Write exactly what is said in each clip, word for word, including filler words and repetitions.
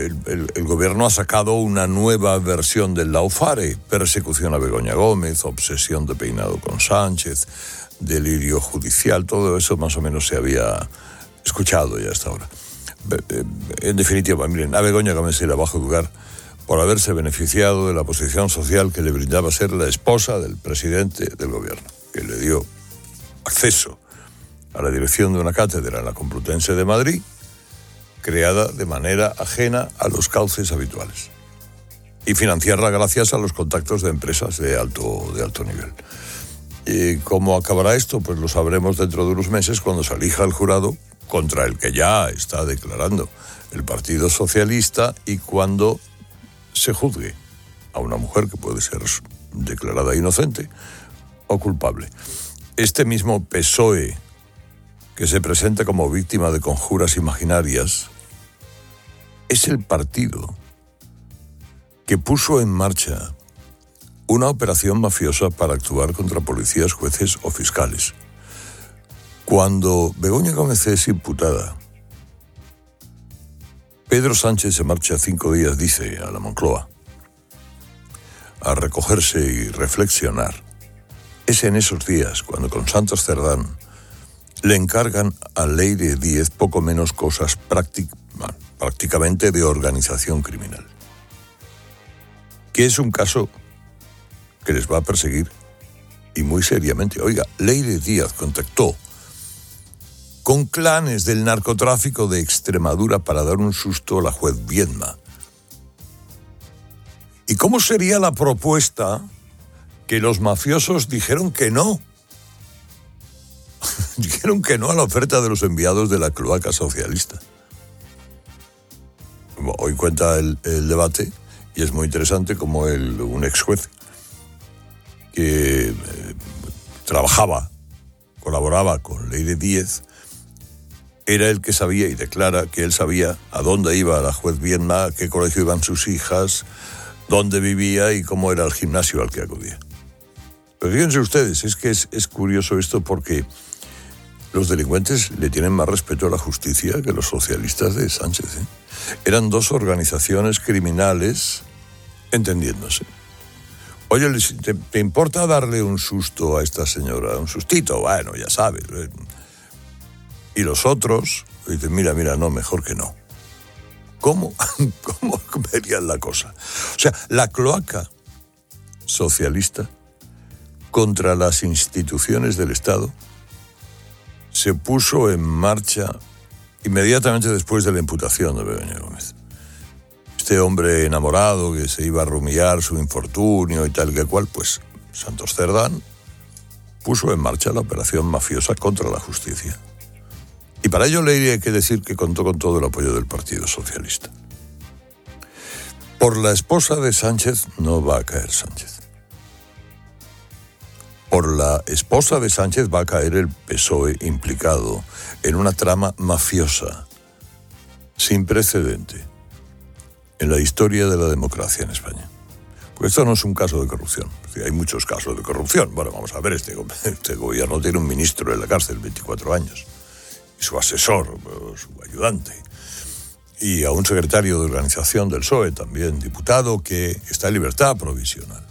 el, el, el gobierno ha sacado una nueva versión del Laufare: persecución a Begoña Gómez, obsesión de peinado con Sánchez, delirio judicial. Todo eso más o menos se había escuchado ya hasta ahora. En definitiva, miren, a Begoña Gómez se la va a juzgar por haberse beneficiado de la posición social que le brindaba ser la esposa del presidente del gobierno, que le dio acceso a la dirección de una cátedra en la Complutense de Madrid, creada de manera ajena a los cauces habituales, y financiarla gracias a los contactos de empresas de alto, de alto nivel. ¿Y cómo acabará esto? Pues lo sabremos dentro de unos meses, cuando se elija el jurado contra el que ya está declarando el Partido Socialista, y cuando se juzgue a una mujer que puede ser declarada inocente o culpable. Este mismo P S O E, que se presenta como víctima de conjuras imaginarias, es el partido que puso en marcha una operación mafiosa para actuar contra policías, jueces o fiscales. Cuando Begoña Gómez es imputada, Pedro Sánchez se marcha cinco días, dice, a la Moncloa, a recogerse y reflexionar. Es en esos días cuando con Santos Cerdán le encargan a Leire Díez poco menos cosas práctic- prácticamente de organización criminal, que es un caso que les va a perseguir, y muy seriamente. Oiga, Leire Díez contactó con clanes del narcotráfico de Extremadura para dar un susto a la juez Viedma. ¿Y cómo sería la propuesta que los mafiosos dijeron que no? Dijeron que no a la oferta de los enviados de la cloaca socialista. Hoy cuenta el, el debate, y es muy interesante como el, un ex juez que eh, trabajaba, colaboraba con Leire Díez, era el que sabía y declara que él sabía a dónde iba la juez Viedma, a qué colegio iban sus hijas, dónde vivía y cómo era el gimnasio al que acudía. Pero fíjense ustedes, es que es, es curioso esto, porque los delincuentes le tienen más respeto a la justicia que los socialistas de Sánchez, ¿eh? Eran dos organizaciones criminales entendiéndose. Oye, ¿te, ¿te importa darle un susto a esta señora? Un sustito, bueno, ya sabes. ¿eh? Y los otros dicen, mira, mira, no, mejor que no. ¿Cómo? ¿Cómo verían la cosa? O sea, la cloaca socialista contra las instituciones del Estado se puso en marcha inmediatamente después de la imputación de Begoña Gómez. Este hombre enamorado que se iba a rumiar su infortunio y tal que cual, pues Santos Cerdán puso en marcha la operación mafiosa contra la justicia. Y para ello le hay que decir que contó con todo el apoyo del Partido Socialista. Por la esposa de Sánchez no va a caer Sánchez. Por la esposa de Sánchez va a caer el P S O E implicado en una trama mafiosa sin precedente en la historia de la democracia en España. Porque esto no es un caso de corrupción. Hay muchos casos de corrupción. Bueno, vamos a ver, este, este gobierno tiene un ministro en la cárcel, veinticuatro años. Y su asesor, su ayudante, y a un secretario de organización del P S O E, también diputado, que está en libertad provisional.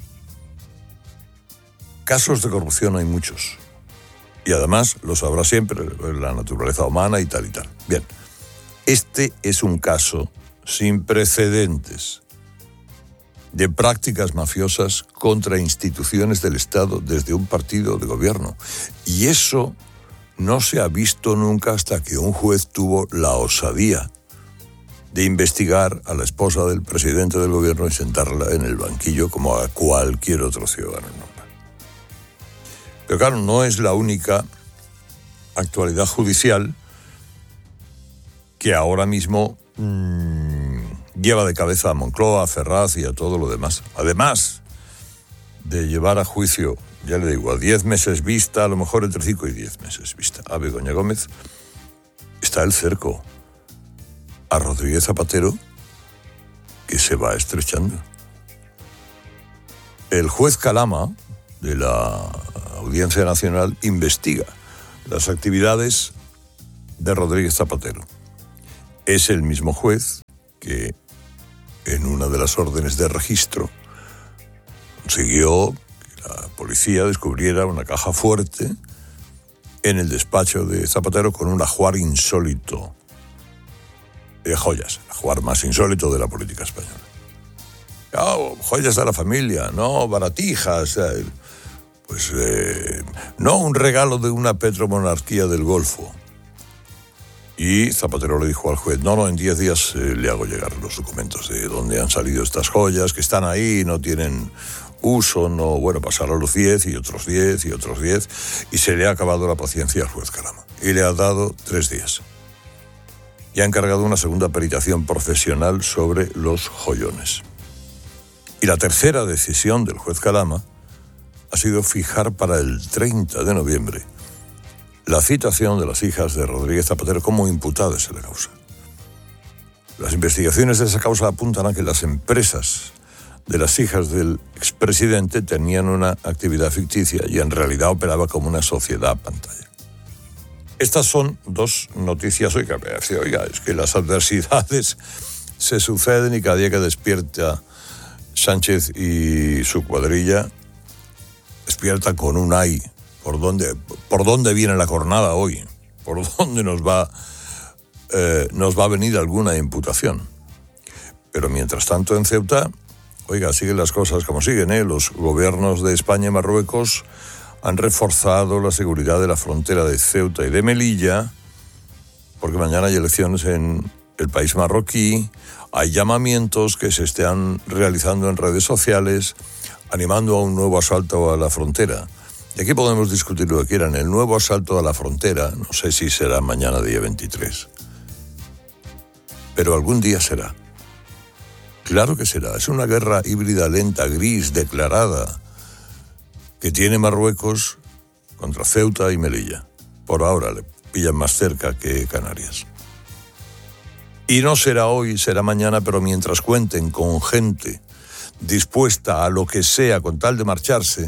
Casos de corrupción hay muchos, y además los habrá siempre, la naturaleza humana y tal y tal. Bien, este es un caso sin precedentes de prácticas mafiosas contra instituciones del Estado desde un partido de gobierno, y eso no se ha visto nunca hasta que un juez tuvo la osadía de investigar a la esposa del presidente del gobierno y sentarla en el banquillo como a cualquier otro ciudadano normal. Pero claro, no es la única actualidad judicial que ahora mismo mmm, lleva de cabeza a Moncloa, a Ferraz y a todo lo demás. Además de llevar a juicio, ya le digo, a diez meses vista, a lo mejor entre cinco y diez meses vista, a Begoña Gómez, está el cerco a Rodríguez Zapatero, que se va estrechando. El juez Calama, de la Audiencia Nacional, investiga las actividades de Rodríguez Zapatero. Es el mismo juez que en una de las órdenes de registro, consiguió que la policía descubriera una caja fuerte en el despacho de Zapatero con un ajuar insólito de joyas, el ajuar más insólito de la política española. Oh, joyas de la familia, no baratijas, eh, pues eh, no un regalo de una petromonarquía del Golfo. Y Zapatero le dijo al juez, no, no, en diez días eh, le hago llegar los documentos de dónde han salido estas joyas, que están ahí, no tienen uso, no, bueno, pasaron los diez y otros diez y otros diez, y se le ha acabado la paciencia al juez Calama. Y le ha dado tres días. Y ha encargado una segunda peritación profesional sobre los joyones. Y la tercera decisión del juez Calama ha sido fijar para el treinta de noviembre la citación de las hijas de Rodríguez Zapatero como imputadas en la causa. Las investigaciones de esa causa apuntan a que las empresas de las hijas del expresidente tenían una actividad ficticia y en realidad operaba como una sociedad pantalla. Estas son dos noticias, oiga, oiga, es que las adversidades se suceden y cada día que despierta Sánchez y su cuadrilla, despierta con un ay. ¿Por dónde, por dónde viene la jornada hoy? ¿Por dónde nos va, eh, nos va a venir alguna imputación? Pero mientras tanto en Ceuta, oiga, siguen las cosas como siguen, ¿eh? Los gobiernos de España y Marruecos han reforzado la seguridad de la frontera de Ceuta y de Melilla, porque mañana hay elecciones en el país marroquí, hay llamamientos que se están realizando en redes sociales, animando a un nuevo asalto a la frontera. Y aquí podemos discutir lo que quieran. El nuevo asalto a la frontera, no sé si será mañana día veintitrés, pero algún día será. Claro que será. Es una guerra híbrida, lenta, gris, declarada, que tiene Marruecos contra Ceuta y Melilla. Por ahora le pillan más cerca que Canarias. Y no será hoy, será mañana, pero mientras cuenten con gente dispuesta a lo que sea con tal de marcharse,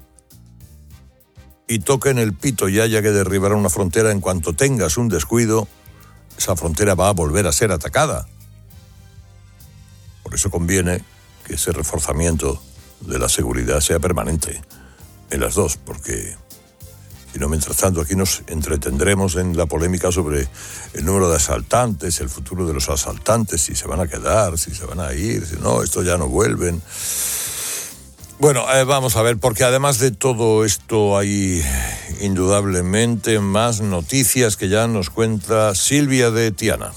y toquen el pito y haya que derribar una frontera, en cuanto tengas un descuido, esa frontera va a volver a ser atacada. Por eso conviene que ese reforzamiento de la seguridad sea permanente en las dos, porque si no, mientras tanto, aquí nos entretendremos en la polémica sobre el número de asaltantes, el futuro de los asaltantes, si se van a quedar, si se van a ir, si no, estos ya no vuelven. Bueno, eh, vamos a ver, porque además de todo esto hay indudablemente más noticias que ya nos cuenta Silvia de Tiana.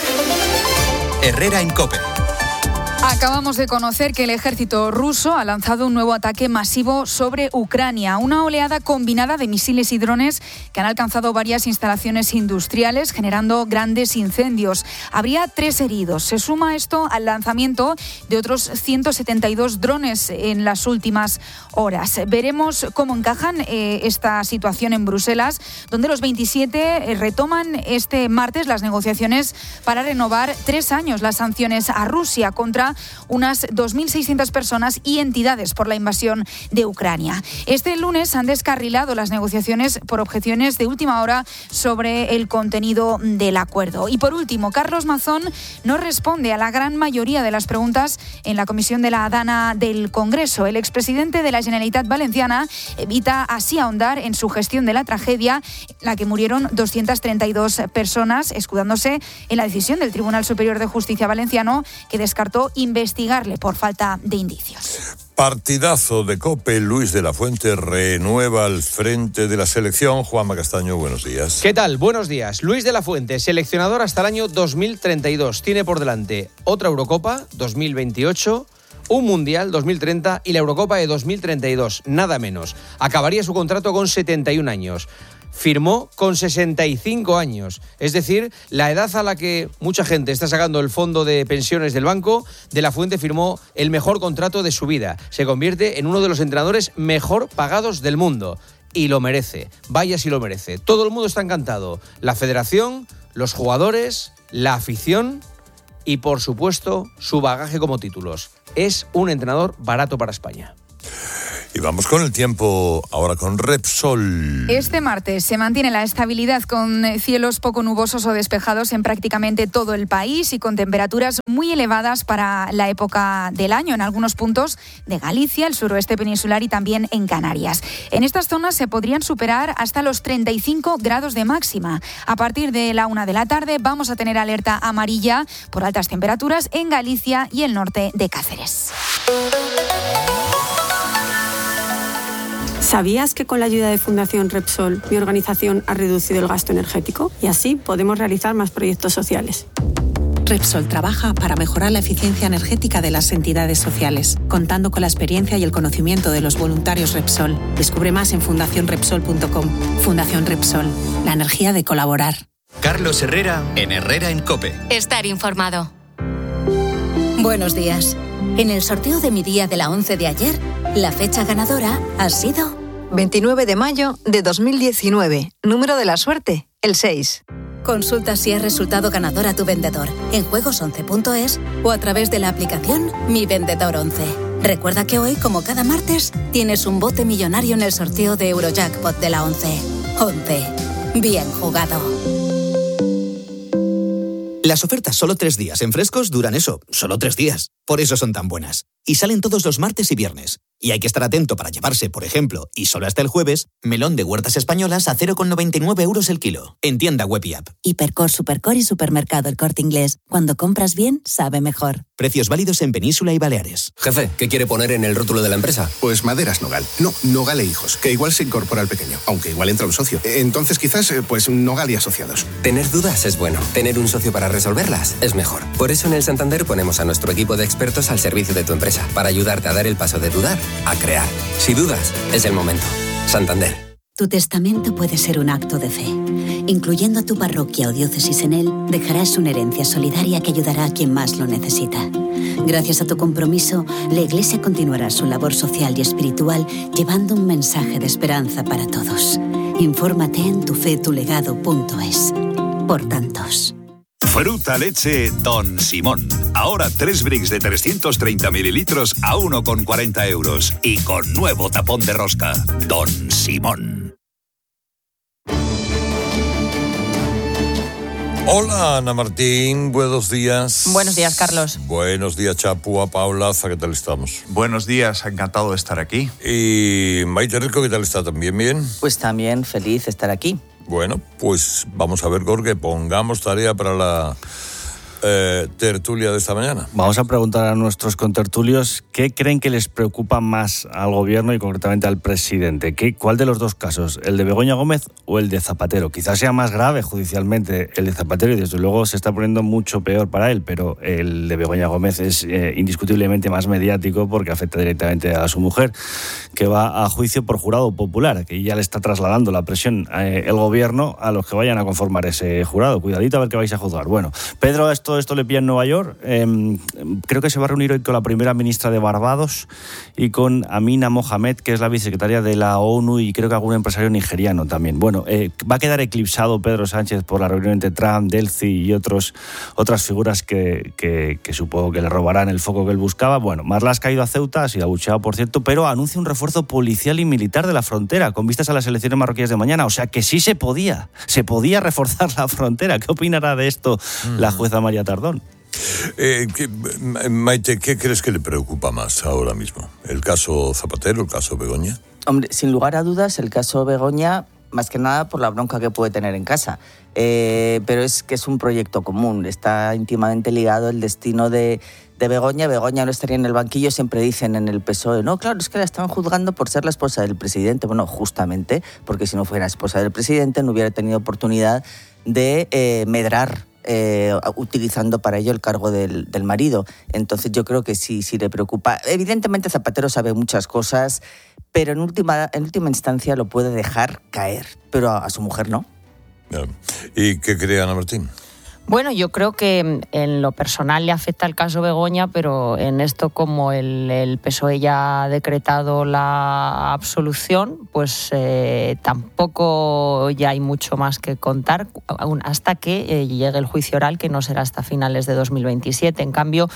Herrera en COPE. Acabamos de conocer que el ejército ruso ha lanzado un nuevo ataque masivo sobre Ucrania, una oleada combinada de misiles y drones que han alcanzado varias instalaciones industriales, generando grandes incendios. Habría tres heridos. Se suma esto al lanzamiento de otros ciento setenta y dos drones en las últimas horas. Veremos cómo encajan eh, esta situación en Bruselas, donde los veintisiete retoman este martes las negociaciones para renovar tres años las sanciones a Rusia contra unas dos mil seiscientas personas y entidades por la invasión de Ucrania. Este lunes han descarrilado las negociaciones por objeciones de última hora sobre el contenido del acuerdo. Y por último, Carlos Mazón no responde a la gran mayoría de las preguntas en la comisión de la Dana del Congreso. El expresidente de la Generalitat Valenciana evita así ahondar en su gestión de la tragedia en la que murieron doscientas treinta y dos personas, escudándose en la decisión del Tribunal Superior de Justicia valenciano, que descartó investigarle por falta de indicios. Partidazo de COPE. Luis de la Fuente renueva al frente de la selección. Juanma Castaño, buenos días. ¿Qué tal? Buenos días. Luis de la Fuente, seleccionador hasta el año dos mil treinta y dos. Tiene por delante otra Eurocopa, dos mil veintiocho, un Mundial, dos mil treinta y la Eurocopa de dos mil treinta y dos. Nada menos. Acabaría su contrato con setenta y un años. Firmó con sesenta y cinco años, es decir, la edad a la que mucha gente está sacando el fondo de pensiones del banco. De la Fuente firmó el mejor contrato de su vida. Se convierte en uno de los entrenadores mejor pagados del mundo. Y lo merece, vaya si lo merece. Todo el mundo está encantado. La federación, los jugadores, la afición y, por supuesto, su bagaje como títulos. Es un entrenador barato para España. Y vamos con el tiempo ahora con Repsol. Este martes se mantiene la estabilidad con cielos poco nubosos o despejados en prácticamente todo el país y con temperaturas muy elevadas para la época del año en algunos puntos de Galicia, el suroeste peninsular y también en Canarias. En estas zonas se podrían superar hasta los treinta y cinco grados de máxima. A partir de la una de la tarde vamos a tener alerta amarilla por altas temperaturas en Galicia y el norte de Cáceres. ¿Sabías que con la ayuda de Fundación Repsol, mi organización ha reducido el gasto energético? Y así podemos realizar más proyectos sociales. Repsol trabaja para mejorar la eficiencia energética de las entidades sociales, contando con la experiencia y el conocimiento de los voluntarios Repsol. Descubre más en fundación repsol punto com. Fundación Repsol, la energía de colaborar. Carlos Herrera, en Herrera en COPE. Estar informado. Buenos días. En el sorteo de mi día de la once de ayer, la fecha ganadora ha sido veintinueve de mayo de dos mil diecinueve. Número de la suerte, el seis. Consulta si has resultado ganador a tu vendedor en juegos once punto es o a través de la aplicación Mi Vendedor once. Recuerda que hoy, como cada martes, tienes un bote millonario en el sorteo de Eurojackpot de la once. once. Bien jugado. Las ofertas solo tres días en Frescos duran eso, solo tres días. Por eso son tan buenas. Y salen todos los martes y viernes. Y hay que estar atento para llevarse, por ejemplo, y solo hasta el jueves, melón de huertas españolas a cero coma noventa y nueve euros el kilo. En tienda web y app. Hipercor, Supercor y Supermercado El Corte Inglés. Cuando compras bien, sabe mejor. Precios válidos en Península y Baleares. Jefe, ¿qué quiere poner en el rótulo de la empresa? Pues Maderas Nogal. No, Nogal e Hijos, que igual se incorpora al pequeño, aunque igual entra un socio. Entonces quizás, pues Nogal y Asociados. Tener dudas es bueno. Tener un socio para resolverlas es mejor. Por eso en el Santander ponemos a nuestro equipo de expertos al servicio de tu empresa, para ayudarte a dar el paso de dudar a crear. Si dudas, es el momento. Santander. Tu testamento puede ser un acto de fe. Incluyendo tu parroquia o diócesis en él, dejarás una herencia solidaria que ayudará a quien más lo necesita. Gracias a tu compromiso, la Iglesia continuará su labor social y espiritual llevando un mensaje de esperanza para todos. Infórmate en tufetulegado punto es. Por tantos. Fruta leche Don Simón. Ahora tres bricks de trescientos treinta mililitros a uno con cuarenta euros. Y con nuevo tapón de rosca. Don Simón. Hola, Ana Martín. Buenos días. Buenos días, Carlos. Buenos días, Chapua, Paulaza. ¿Qué tal estamos? Buenos días. Encantado de estar aquí. Y Maite Rico, ¿qué tal está? ¿También bien? Pues también feliz de estar aquí. Bueno, pues vamos a ver, Jorge, pongamos tarea para la eh, tertulia de esta mañana. Vamos a preguntar a nuestros contertulios qué creen que les preocupa más al gobierno y concretamente al presidente. ¿Qué, ¿Cuál de los dos casos? ¿El de Begoña Gómez o el de Zapatero? Quizás sea más grave judicialmente el de Zapatero y desde luego se está poniendo mucho peor para él, pero el de Begoña Gómez es eh, indiscutiblemente más mediático porque afecta directamente a su mujer, que va a juicio por jurado popular, que ya le está trasladando la presión eh, el gobierno a los que vayan a conformar ese jurado. Cuidadito a ver qué vais a juzgar. Bueno, Pedro, esto, esto le pilla en Nueva York. Eh, creo que se va a reunir hoy con la primera ministra de Barbados y con Amina Mohamed, que es la vicesecretaria de la ONU y creo que algún empresario nigeriano también. Bueno, eh, va a quedar eclipsado Pedro Sánchez por la reunión entre Trump, Delcy y otros, otras figuras que, que, que supongo que le robarán el foco que él buscaba. Bueno, Marlaska ha ido a Ceuta, ha sido abucheado, por cierto, pero anuncia un refuerzo policial y militar de la frontera con vistas a las elecciones marroquíes de mañana. O sea que sí se podía, se podía reforzar la frontera. ¿Qué opinará de esto mm. la jueza María Tardón? Eh, ¿qué, Maite, ¿qué crees que le preocupa más ahora mismo? ¿El caso Zapatero, el caso Begoña? Hombre, sin lugar a dudas, el caso Begoña, más que nada por la bronca que puede tener en casa. Eh, pero es que es un proyecto común, está íntimamente ligado el destino de, de Begoña. Begoña no estaría en el banquillo, siempre dicen en el P S O E, no, claro, es que la estaban juzgando por ser la esposa del presidente. Bueno, justamente, porque si no fuera esposa del presidente no hubiera tenido oportunidad de eh, medrar Eh, utilizando para ello el cargo del, del marido. Entonces yo creo que sí, sí le preocupa. Evidentemente Zapatero sabe muchas cosas, pero en última, en última instancia lo puede dejar caer, pero a, a su mujer no. ¿Y qué cree Ana Martín? Bueno, yo creo que en lo personal le afecta el caso Begoña, pero en esto, como el, el P S O E ya ha decretado la absolución, pues eh, tampoco ya hay mucho más que contar aún hasta que eh, llegue el juicio oral, que no será hasta finales de dos mil veintisiete. En cambio,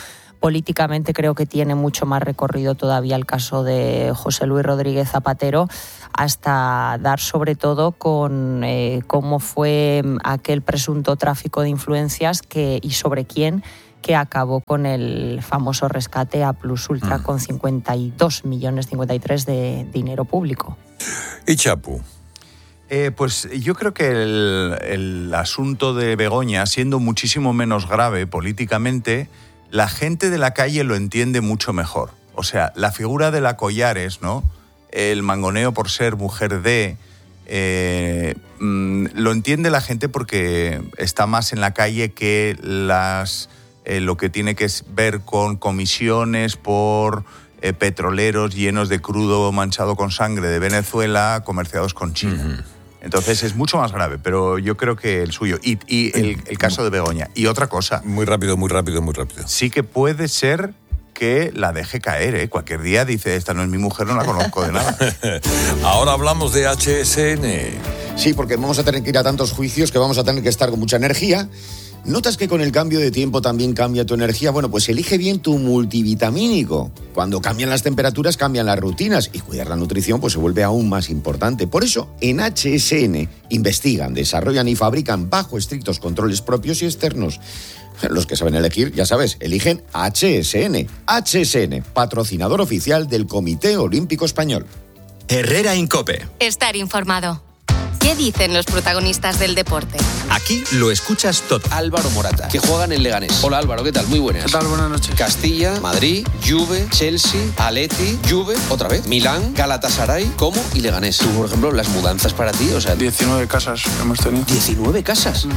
políticamente creo que tiene mucho más recorrido todavía el caso de José Luis Rodríguez Zapatero, hasta dar sobre todo con eh, cómo fue aquel presunto tráfico de influencias que, y sobre quién, que acabó con el famoso rescate a Plus Ultra, mm. con cincuenta y dos millones, cincuenta y tres de dinero público. ¿Y Chapu? Eh, pues yo creo que el, el asunto de Begoña, siendo muchísimo menos grave políticamente, la gente de la calle lo entiende mucho mejor. O sea, la figura de la Collares, ¿no? El mangoneo por ser mujer de... Eh, mmm, lo entiende la gente porque está más en la calle que las eh, lo que tiene que ver con comisiones por eh, petroleros llenos de crudo manchado con sangre de Venezuela comerciados con China. Uh-huh. Entonces es mucho más grave, pero yo creo que el suyo. Y, y el, el caso de Begoña. Y otra cosa. Muy rápido, muy rápido, muy rápido. Sí que puede ser que la deje caer, ¿eh? Cualquier día dice, esta no es mi mujer, no la conozco de nada. Ahora hablamos de H S N. Sí, porque vamos a tener que ir a tantos juicios que vamos a tener que estar con mucha energía. ¿Notas que con el cambio de tiempo también cambia tu energía? Bueno, pues elige bien tu multivitamínico. Cuando cambian las temperaturas, cambian las rutinas y cuidar la nutrición pues se vuelve aún más importante. Por eso, en H S N investigan, desarrollan y fabrican bajo estrictos controles propios y externos. Los que saben elegir, ya sabes, eligen H S N. H S N, patrocinador oficial del Comité Olímpico Español. Herrera Incope. Estar informado. ¿Qué dicen los protagonistas del deporte? Aquí lo escuchas todo. Álvaro Morata, que juegan en Leganés. Hola Álvaro, ¿qué tal? Muy buenas. ¿Qué tal? Buenas noches. Castilla, Madrid, Juve, Chelsea, Atleti, Juve, otra vez, Milán, Galatasaray, Como y Leganés. Tú, por ejemplo, las mudanzas para ti, o sea... diecinueve casas hemos tenido. ¿diecinueve casas?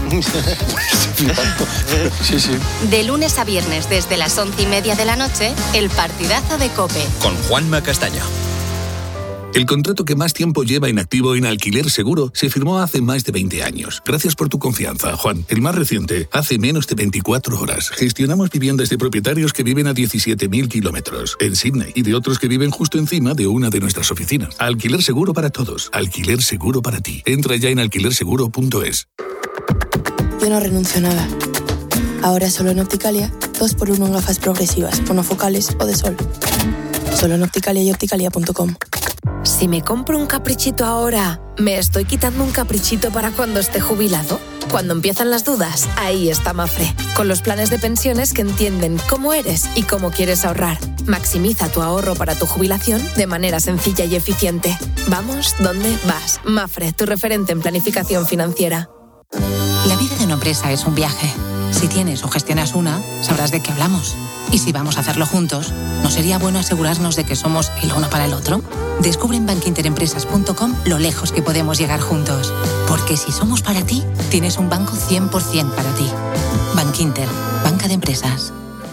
Sí, sí. De lunes a viernes, desde las once y media de la noche, el partidazo de COPE. Con Juanma Castaño. El contrato que más tiempo lleva inactivo en Alquiler Seguro se firmó hace más de veinte años. Gracias por tu confianza, Juan. El más reciente, hace menos de veinticuatro horas. Gestionamos viviendas de propietarios que viven a diecisiete mil kilómetros en Sydney y de otros que viven justo encima de una de nuestras oficinas. Alquiler Seguro para todos. Alquiler Seguro para ti. Entra ya en alquiler seguro punto es. Yo no renuncio a nada. Ahora solo en Opticalia, dos por uno en gafas progresivas, monofocales o de sol. Solo en Opticalia y opticalia punto com. Si me compro un caprichito ahora, ¿me estoy quitando un caprichito para cuando esté jubilado? Cuando empiezan las dudas, ahí está Mafre, con los planes de pensiones que entienden cómo eres y cómo quieres ahorrar. Maximiza tu ahorro para tu jubilación de manera sencilla y eficiente. Vamos, ¿dónde vas? Mafre, tu referente en planificación financiera. La vida de una empresa es un viaje. Si tienes o gestionas una, sabrás de qué hablamos. Y si vamos a hacerlo juntos, ¿no sería bueno asegurarnos de que somos el uno para el otro? Descubre en bank interempresas punto com lo lejos que podemos llegar juntos. Porque si somos para ti, tienes un banco cien por ciento para ti. Bankinter, banca de empresas.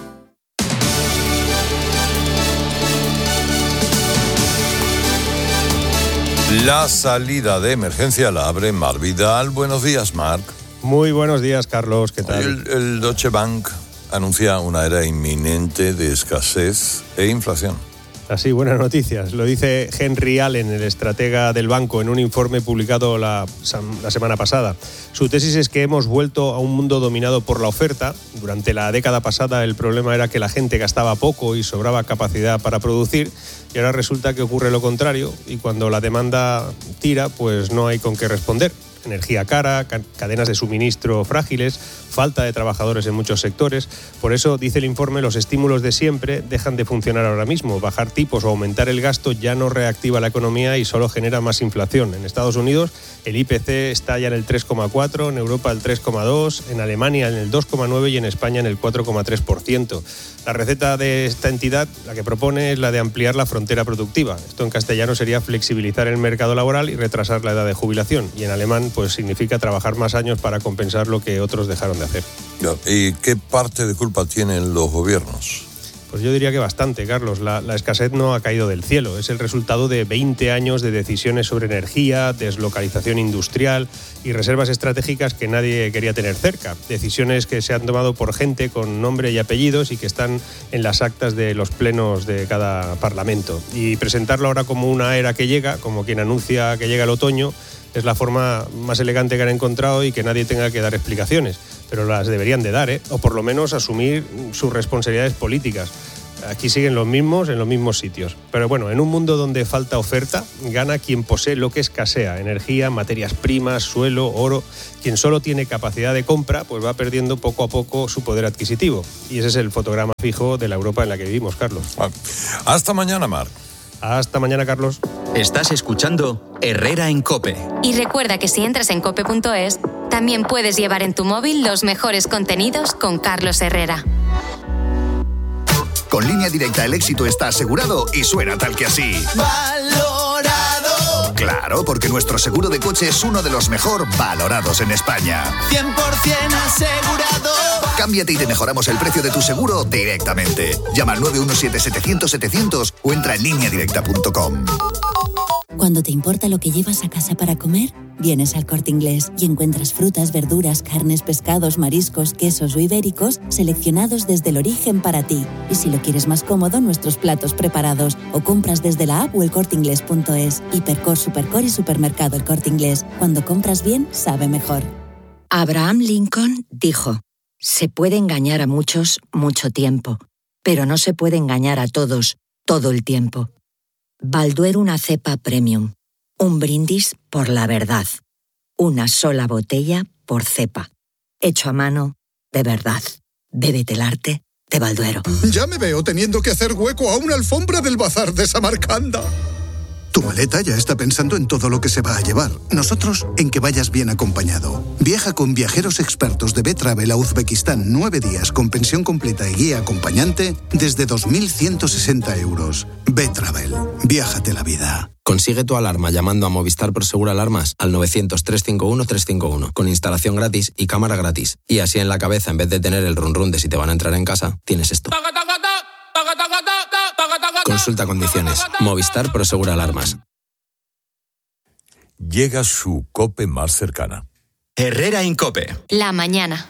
La salida de emergencia la abre Marc Vidal. Buenos días, Marc. Muy buenos días, Carlos. ¿Qué tal? El, el Deutsche Bank anuncia una era inminente de escasez e inflación. Así, buenas noticias. Lo dice Henry Allen, el estratega del banco, en un informe publicado la, la semana pasada. Su tesis es que hemos vuelto a un mundo dominado por la oferta. Durante la década pasada el problema era que la gente gastaba poco y sobraba capacidad para producir. Y ahora resulta que ocurre lo contrario y cuando la demanda tira, pues no hay con qué responder. Energía cara, ca- cadenas de suministro frágiles, falta de trabajadores en muchos sectores. Por eso, dice el informe, los estímulos de siempre dejan de funcionar ahora mismo. Bajar tipos o aumentar el gasto ya no reactiva la economía y solo genera más inflación. En Estados Unidos el I P C está ya en el tres coma cuatro, en Europa el tres coma dos, en Alemania en el dos coma nueve y en España en el cuatro coma tres por ciento. La receta de esta entidad, la que propone, es la de ampliar la frontera productiva. Esto en castellano sería flexibilizar el mercado laboral y retrasar la edad de jubilación. Y en alemán, pues significa trabajar más años para compensar lo que otros dejaron de hacer. ¿Y qué parte de culpa tienen los gobiernos? Pues yo diría que bastante, Carlos. La, la escasez no ha caído del cielo. Es el resultado de veinte años de decisiones sobre energía, deslocalización industrial y reservas estratégicas que nadie quería tener cerca. Decisiones que se han tomado por gente con nombre y apellidos y que están en las actas de los plenos de cada parlamento. Y presentarlo ahora como una era que llega, como quien anuncia que llega el otoño, Es la forma más elegante que han encontrado y que nadie tenga que dar explicaciones, pero las deberían de dar, ¿eh? O por lo menos asumir sus responsabilidades políticas. Aquí siguen los mismos en los mismos sitios. Pero bueno, en un mundo donde falta oferta, gana quien posee lo que escasea: energía, materias primas, suelo, oro. Quien solo tiene capacidad de compra, pues va perdiendo poco a poco su poder adquisitivo. Y ese es el fotograma fijo de la Europa en la que vivimos, Carlos. Hasta mañana, Mar. Hasta mañana, Carlos. Estás escuchando Herrera en COPE. Y recuerda que si entras en cope punto es, también puedes llevar en tu móvil los mejores contenidos con Carlos Herrera. Con Línea Directa el éxito está asegurado y suena tal que así. ¡Valorado! Claro, porque nuestro seguro de coche es uno de los mejor valorados en España. cien por ciento asegurado. Cámbiate y te mejoramos el precio de tu seguro directamente. Llama al nueve uno siete, setecientos, setecientos o entra en línea directa punto com. Cuando te importa lo que llevas a casa para comer, vienes al Corte Inglés y encuentras frutas, verduras, carnes, pescados, mariscos, quesos o ibéricos seleccionados desde el origen para ti. Y si lo quieres más cómodo, nuestros platos preparados, o compras desde la app o el corte inglés punto es. Hipercor, Supercor y Supermercado El Corte Inglés. Cuando compras bien, sabe mejor. Abraham Lincoln dijo: se puede engañar a muchos mucho tiempo, pero no se puede engañar a todos todo el tiempo. Balduero una cepa premium. Un brindis por la verdad. Una sola botella por cepa. Hecho a mano, de verdad. Bébete el arte de Balduero. Ya me veo teniendo que hacer hueco a una alfombra del bazar de Samarcanda. Tu maleta ya está pensando en todo lo que se va a llevar. Nosotros en que vayas bien acompañado. Viaja con viajeros expertos de B-Travel a Uzbekistán nueve días con pensión completa y guía acompañante desde dos mil ciento sesenta euros. B-Travel. Viájate la vida. Consigue tu alarma llamando a Movistar Prosegur Alarmas al novecientos, trescientos cincuenta y uno, trescientos cincuenta y uno con instalación gratis y cámara gratis. Y así en la cabeza, en vez de tener el run run de si te van a entrar en casa, tienes esto. Consulta condiciones. Movistar Prosegur Alarmas. Llega su COPE más cercana. Herrera en COPE. La mañana.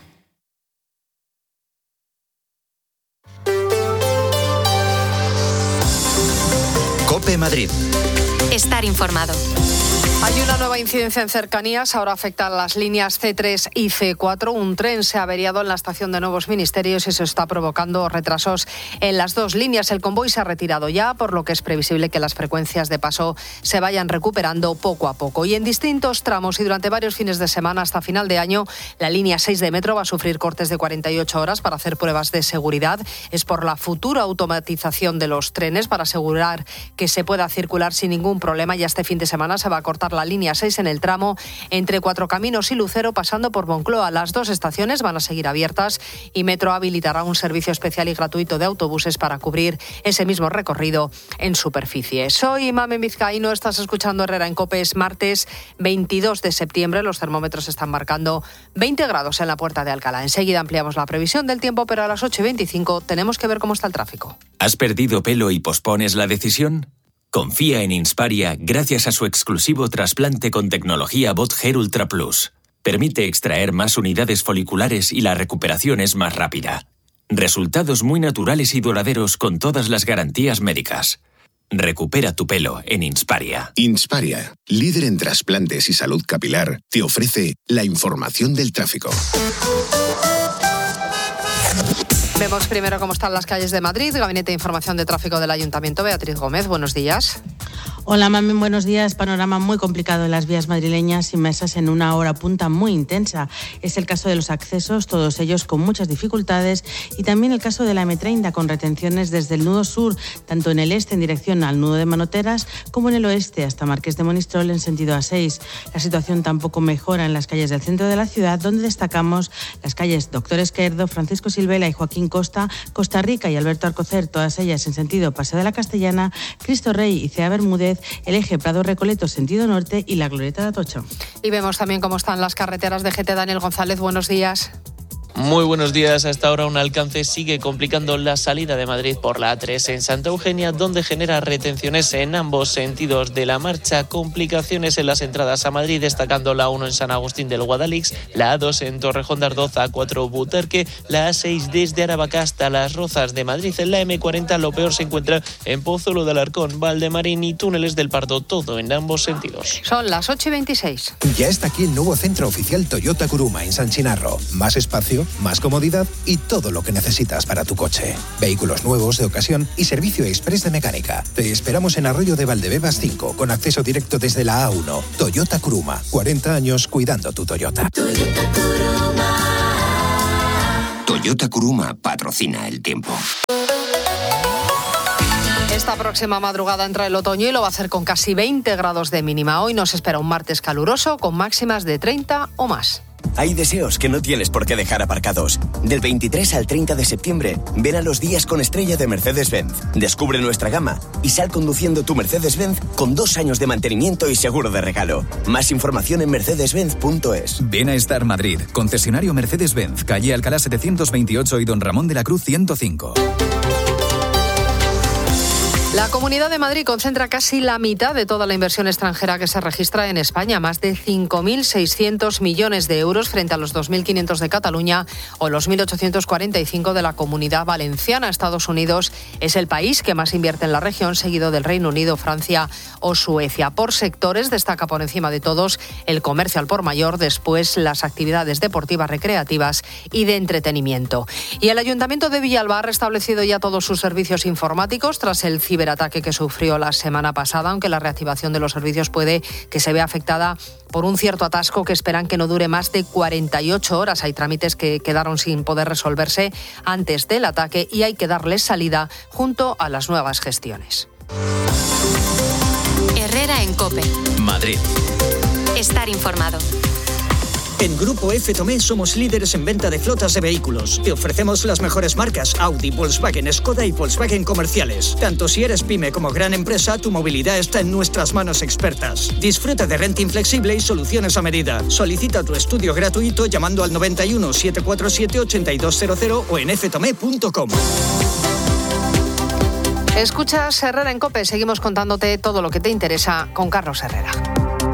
COPE Madrid. Estar informado. Hay una nueva incidencia en cercanías, ahora afectan las líneas ce tres y ce cuatro. Un tren se ha averiado en la estación de Nuevos Ministerios y eso está provocando retrasos en las dos líneas. El convoy se ha retirado ya, por lo que es previsible que las frecuencias de paso se vayan recuperando poco a poco. Y en distintos tramos y durante varios fines de semana hasta final de año, la línea seis de metro va a sufrir cortes de cuarenta y ocho horas para hacer pruebas de seguridad. Es por la futura automatización de los trenes para asegurar que se pueda circular sin ningún problema. Ya este fin de semana se va a cortar la línea seis en el tramo entre Cuatro Caminos y Lucero, pasando por Moncloa. Las dos estaciones van a seguir abiertas y Metro habilitará un servicio especial y gratuito de autobuses para cubrir ese mismo recorrido en superficie. Soy Mamen Vizcaíno, estás escuchando Herrera en COPE. Es martes veintidós de septiembre, los termómetros están marcando veinte grados en la Puerta de Alcalá. Enseguida ampliamos la previsión del tiempo, pero a las ocho y veinticinco tenemos que ver cómo está el tráfico. ¿Has perdido pelo y pospones la decisión? Confía en Insparia gracias a su exclusivo trasplante con tecnología BotHair Ultra Plus. Permite extraer más unidades foliculares y la recuperación es más rápida. Resultados muy naturales y duraderos con todas las garantías médicas. Recupera tu pelo en Insparia. Insparia, líder en trasplantes y salud capilar, te ofrece la información del tráfico. Vemos primero cómo están las calles de Madrid. Gabinete de Información de Tráfico del Ayuntamiento. Beatriz Gómez, buenos días. Hola, Mami, buenos días. Panorama muy complicado en las vías madrileñas, inmersas en una hora punta muy intensa. Es el caso de los accesos, todos ellos con muchas dificultades, y también el caso de la eme treinta, con retenciones desde el nudo sur, tanto en el este en dirección al nudo de Manoteras, como en el oeste hasta Marqués de Monistrol en sentido A seis. La situación tampoco mejora en las calles del centro de la ciudad, donde destacamos las calles Doctor Esquerdo, Francisco Silvela y Joaquín Costa, Costa Rica y Alberto Alcocer, todas ellas en sentido Paseo de la Castellana, Cristo Rey y Cea Bermúdez, el eje Prado Recoleto sentido norte y la Glorieta de Atocha. Y vemos también cómo están las carreteras de G T. Daniel González, buenos días. Muy buenos días. Hasta ahora un alcance sigue complicando la salida de Madrid por la A tres en Santa Eugenia, donde genera retenciones en ambos sentidos de la marcha. Complicaciones en las entradas a Madrid, destacando la uno en San Agustín del Guadalix, la A dos en Torrejón de Ardoz, A cuatro Butarque, la A seis desde Aravaca hasta Las Rozas de Madrid. En la eme cuarenta lo peor se encuentra en Pozuelo de Alarcón, Valdemarín y Túneles del Pardo, todo en ambos sentidos. Son las ocho y veintiséis. Ya está aquí el nuevo centro oficial Toyota Kuruma en San Chinarro. Más espacio, más comodidad y todo lo que necesitas para tu coche. Vehículos nuevos, de ocasión y servicio express de mecánica. Te esperamos en Arroyo de Valdebebas cinco, con acceso directo desde la A uno. Toyota Kuruma, cuarenta años cuidando tu Toyota. Toyota Kuruma. Toyota Kuruma patrocina el tiempo. Esta próxima madrugada entra el otoño y lo va a hacer con casi veinte grados de mínima. Hoy nos espera un martes caluroso con máximas de treinta o más. Hay deseos que no tienes por qué dejar aparcados. Del veintitrés al treinta de septiembre, ven a los días con estrella de Mercedes-Benz. Descubre nuestra gama y sal conduciendo tu Mercedes-Benz con dos años de mantenimiento y seguro de regalo. Más información en mercedes benz punto es. Ven a Star Madrid, concesionario Mercedes-Benz, calle Alcalá setecientos veintiocho y Don Ramón de la Cruz ciento cinco. La Comunidad de Madrid concentra casi la mitad de toda la inversión extranjera que se registra en España, más de cinco mil seiscientos millones de euros frente a los dos mil quinientos de Cataluña o los mil ochocientos cuarenta y cinco de la Comunidad Valenciana. Estados Unidos es el país que más invierte en la región, seguido del Reino Unido, Francia o Suecia. Por sectores destaca por encima de todos el comercio al por mayor, después las actividades deportivas, recreativas y de entretenimiento. Y el Ayuntamiento de Villalba ha restablecido ya todos sus servicios informáticos tras el ciber ataque que sufrió la semana pasada, aunque la reactivación de los servicios puede que se vea afectada por un cierto atasco que esperan que no dure más de cuarenta y ocho horas. Hay trámites que quedaron sin poder resolverse antes del ataque y hay que darles salida junto a las nuevas gestiones. Herrera en COPE. Madrid. Estar informado. En Grupo F Tomé somos líderes en venta de flotas de vehículos. Te ofrecemos las mejores marcas Audi, Volkswagen, Skoda y Volkswagen comerciales. Tanto si eres pyme como gran empresa, tu movilidad está en nuestras manos expertas. Disfruta de renting flexible y soluciones a medida. Solicita tu estudio gratuito llamando al noventa y uno, setecientos cuarenta y siete, ochenta y dos cero cero o en f tomé punto com. Escuchas Herrera en COPE. Seguimos contándote todo lo que te interesa con Carlos Herrera.